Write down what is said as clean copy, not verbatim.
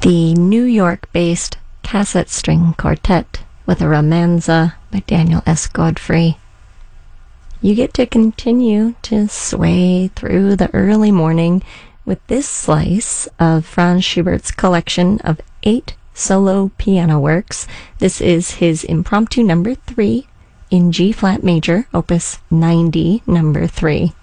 the New York-based Cassette String Quartet with a Romanza by Daniel S. Godfrey. You get to continue to sway through the early morning with this slice of Franz Schubert's collection of 8 solo piano works. This is his Impromptu No. 3 in G-flat major, opus 90, No. 3.